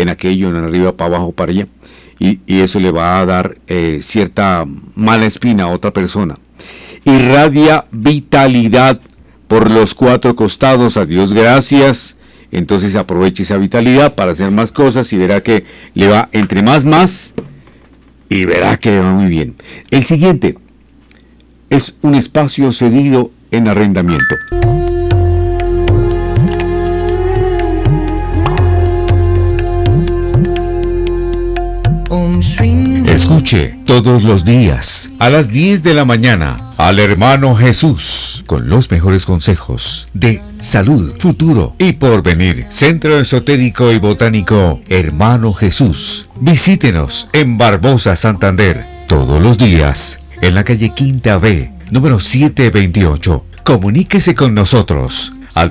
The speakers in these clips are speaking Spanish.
en aquello, en arriba, para abajo, para allá. Y eso le va a dar cierta mala espina a otra persona. Irradia vitalidad por los 4 costados. A Dios gracias. Entonces aproveche esa vitalidad para hacer más cosas y verá que le va entre más y verá que le va muy bien. El siguiente es un espacio cedido en arrendamiento. Escuche todos los días a las 10 de la mañana al Hermano Jesús con los mejores consejos de salud, futuro y porvenir. Centro Esotérico y Botánico Hermano Jesús. Visítenos en Barbosa, Santander, todos los días en la calle Quinta B, número 728. Comuníquese con nosotros al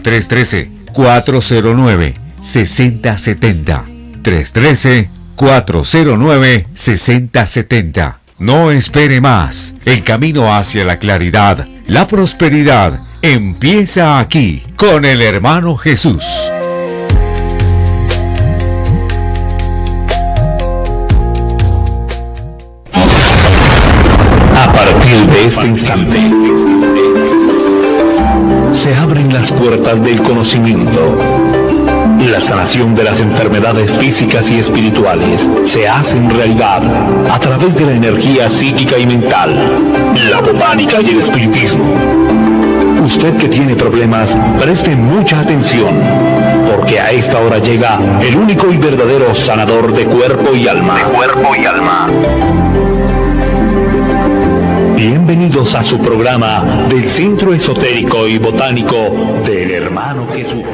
313-409-6070. 313-409-6070. No espere más. El camino hacia la claridad, la prosperidad, empieza aquí con el Hermano Jesús. A partir de este instante, se abren las puertas del conocimiento. La sanación de las enfermedades físicas y espirituales se hacen realidad a través de la energía psíquica y mental, la botánica y el espiritismo. Usted que tiene problemas, preste mucha atención, porque a esta hora llega el único y verdadero sanador de cuerpo y alma. Bienvenidos a su programa del Centro Esotérico y Botánico del Hermano Jesús.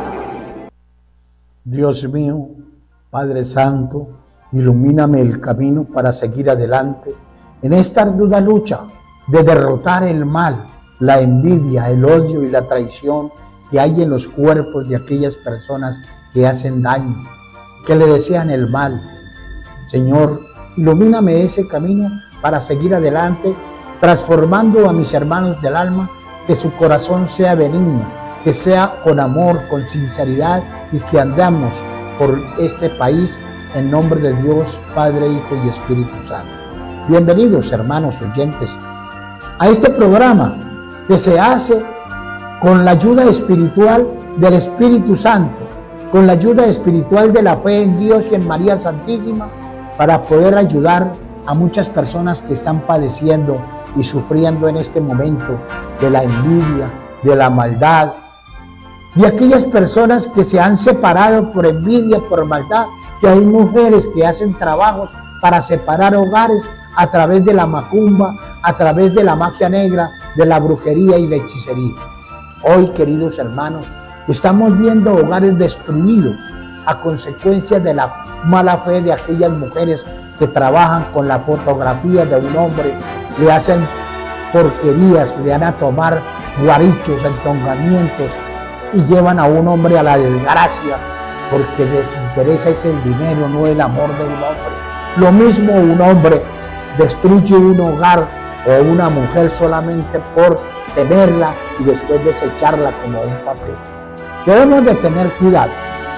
Dios mío, Padre Santo, ilumíname el camino para seguir adelante en esta ardua lucha de derrotar el mal, la envidia, el odio y la traición que hay en los cuerpos de aquellas personas que hacen daño, que le desean el mal. Señor, ilumíname ese camino para seguir adelante, transformando a mis hermanos del alma, que su corazón sea benigno, que sea con amor, con sinceridad y que andamos por este país en nombre de Dios, Padre, Hijo y Espíritu Santo. Bienvenidos, hermanos oyentes, a este programa que se hace con la ayuda espiritual del Espíritu Santo, con la ayuda espiritual de la fe en Dios y en María Santísima, para poder ayudar a muchas personas que están padeciendo y sufriendo en este momento de la envidia, de la maldad, de aquellas personas que se han separado por envidia, por maldad, que hay mujeres que hacen trabajos para separar hogares a través de la macumba, a través de la magia negra, de la brujería y la hechicería. Hoy, queridos hermanos, estamos viendo hogares destruidos a consecuencia de la mala fe de aquellas mujeres que trabajan con la fotografía de un hombre, le hacen porquerías, le dan a tomar guarichos, entongamientos, y llevan a un hombre a la desgracia, porque les interesa es el dinero, no el amor de un hombre. Lo mismo un hombre destruye un hogar o una mujer solamente por tenerla y después desecharla como un papel. Debemos de tener cuidado.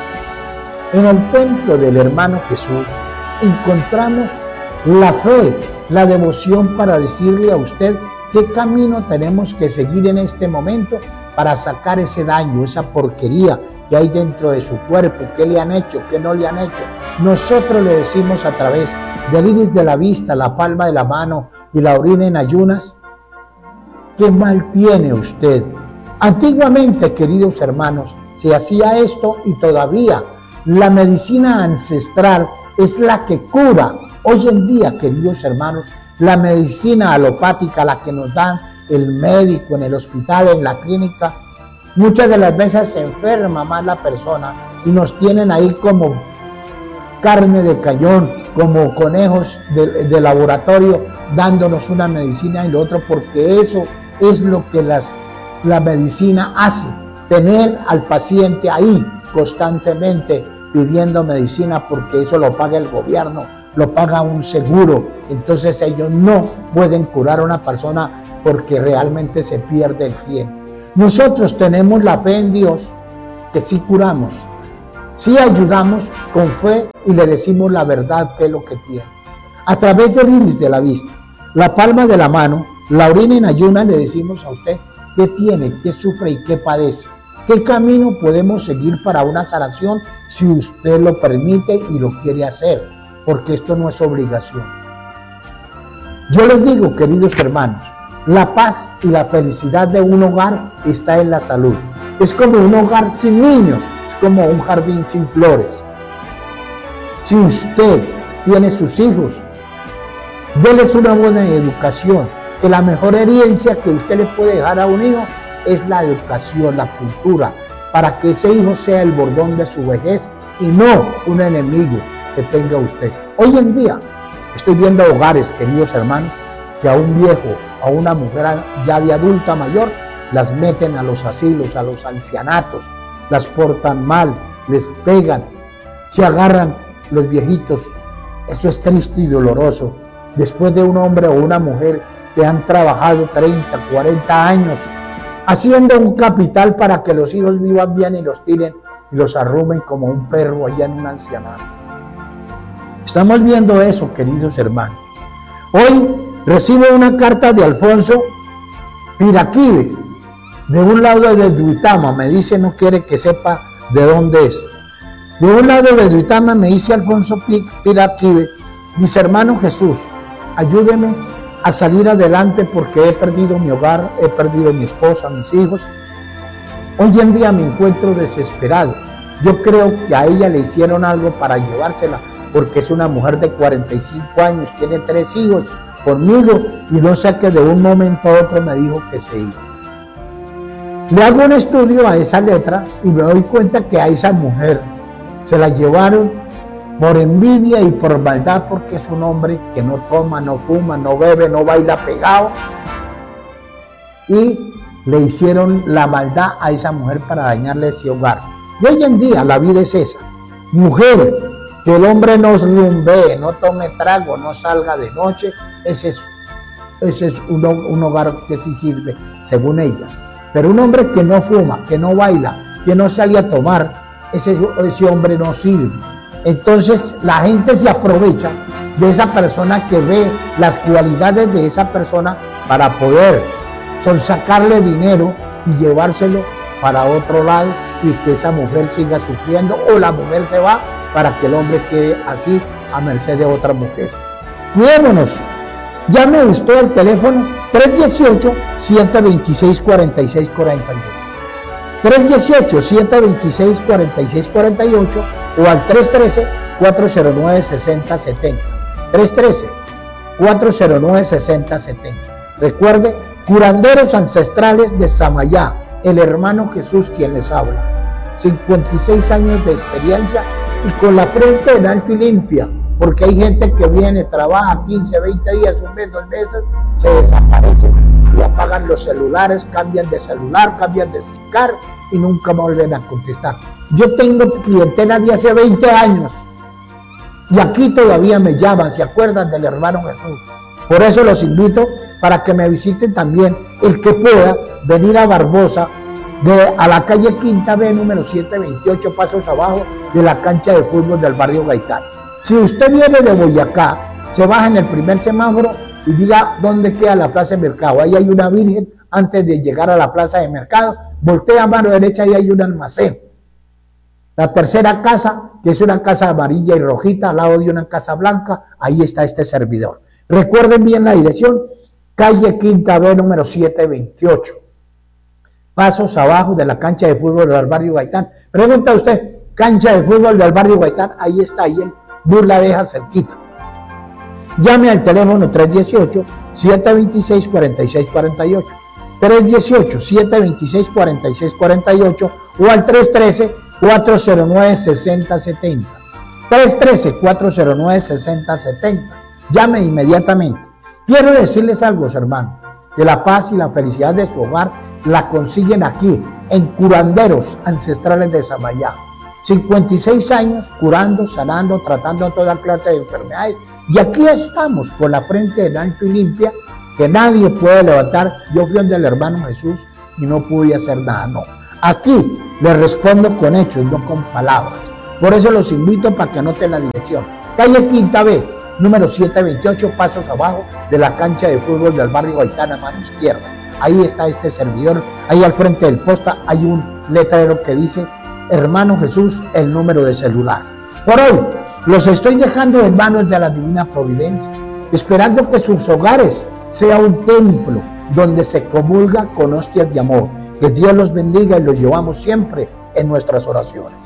En el templo del Hermano Jesús encontramos la fe, la devoción para decirle a usted qué camino tenemos que seguir en este momento para sacar ese daño, esa porquería que hay dentro de su cuerpo, qué le han hecho, qué no le han hecho. Nosotros le decimos a través del iris de la vista, la palma de la mano y la orina en ayunas, ¿qué mal tiene usted? Antiguamente, queridos hermanos, se hacía esto y todavía la medicina ancestral es la que cura. Hoy en día, queridos hermanos, la medicina alopática, la que nos dan el médico en el hospital, en la clínica, muchas de las veces se enferma más la persona y nos tienen ahí como carne de cañón, como conejos de laboratorio, dándonos una medicina y lo otro, porque eso es lo que la medicina hace, tener al paciente ahí constantemente pidiendo medicina, porque eso lo paga el gobierno, lo paga un seguro. Entonces ellos no pueden curar a una persona porque realmente se pierde el bien. Nosotros tenemos la fe en Dios, que sí curamos, Sí ayudamos con fe y le decimos la verdad, que es lo que tiene. A través del iris de la vista, la palma de la mano, la orina en ayunas, le decimos a usted qué tiene, qué sufre y qué padece. ¿Qué camino podemos seguir para una sanación si usted lo permite y lo quiere hacer? Porque esto no es obligación. Yo les digo, queridos hermanos, la paz y la felicidad de un hogar está en la salud. Es como un hogar sin niños, es como un jardín sin flores. Si usted tiene sus hijos, déles una buena educación, que la mejor herencia que usted le puede dejar a un hijo es la educación, la cultura, para que ese hijo sea el bordón de su vejez y no un enemigo que tenga usted. Hoy en día estoy viendo hogares, queridos hermanos, que a un viejo, a una mujer ya de adulta mayor, las meten a los asilos, a los ancianatos, las portan mal, les pegan, se agarran los viejitos. Eso es triste y doloroso. Después de un hombre o una mujer que han trabajado 30, 40 años haciendo un capital para que los hijos vivan bien y los tiren y los arrumen como un perro allá en un ancianato. Estamos viendo eso, queridos hermanos. Hoy recibo una carta de Alfonso Piraquive, de un lado de Duitama. Me dice, no quiere que sepa de dónde es. De un lado de Duitama me dice Alfonso Piraquive, dice: hermano Jesús, ayúdeme a salir adelante porque he perdido mi hogar, he perdido mi esposa, mis hijos. Hoy en día me encuentro desesperado. Yo creo que a ella le hicieron algo para llevársela, porque es una mujer de 45 años, tiene 3 hijos conmigo y no sé, que de un momento a otro me dijo que se iba. Le hago un estudio a esa letra y me doy cuenta que a esa mujer se la llevaron por envidia y por maldad, porque es un hombre que no toma, no fuma, no bebe, no baila pegado, y le hicieron la maldad a esa mujer para dañarle ese hogar. Y hoy en día la vida es esa: mujer, que el hombre no rumbee, no tome trago, no salga de noche. Ese es un hogar que sí sirve, según ellas. Pero un hombre que no fuma, que no baila, que no sale a tomar, ese hombre no sirve. Entonces la gente se aprovecha de esa persona, que ve las cualidades de esa persona para poder sacarle dinero y llevárselo para otro lado, y que esa mujer siga sufriendo, o la mujer se va para que el hombre quede así a merced de otra mujer. Cuidémonos. Llame usted al teléfono 318-126-4648. 318-126-4648 o al 313-409-6070. 313-409-6070. Recuerde, curanderos ancestrales de Samayá, el hermano Jesús quien les habla. 56 años de experiencia y con la frente en alto y limpia, porque hay gente que viene, trabaja 15, 20 días, un mes, 2 meses, se desaparecen y apagan los celulares, cambian de celular, cambian de SIM card y nunca me vuelven a contestar. Yo tengo clientela de hace 20 años y aquí todavía me llaman, se acuerdan del hermano Jesús. Por eso los invito para que me visiten también, el que pueda, venir a Barbosa, a la calle Quinta B, número 728, pasos abajo de la cancha de fútbol del barrio Gaitán. Si usted viene de Boyacá, se baja en el primer semáforo y diga dónde queda la plaza de mercado. Ahí hay una virgen antes de llegar a la plaza de mercado. Voltea a mano derecha y hay un almacén. La tercera casa, que es una casa amarilla y rojita, al lado de una casa blanca, ahí está este servidor. Recuerden bien la dirección: calle Quinta B, número 728. Pasos abajo de la cancha de fútbol del barrio Gaitán. Pregunta usted, cancha de fútbol del barrio Gaitán, ahí está, ahí el bus la deja cerquita. Llame al teléfono 318-726-4648. 318-726-4648 o al 313-409-6070. 313-409-6070. Llame inmediatamente. Quiero decirles algo, hermanos, que la paz y la felicidad de su hogar la consiguen aquí, en Curanderos Ancestrales de Samayá. 56 años curando, sanando, tratando toda clase de enfermedades. Y aquí estamos con la frente en alto y limpia, que nadie puede levantar. Yo fui donde el hermano Jesús y no pude hacer nada, no. Aquí le respondo con hechos, no con palabras. Por eso los invito para que anoten la dirección. Calle Quinta B, número 728, pasos abajo de la cancha de fútbol del barrio Gaitán, a mano izquierda. Ahí está este servidor, ahí al frente del posta hay un letrero que dice Hermano Jesús, el número de celular. Por hoy, los estoy dejando en manos de la Divina Providencia, esperando que sus hogares sea un templo donde se comulga con hostias de amor. Que Dios los bendiga y los llevamos siempre en nuestras oraciones.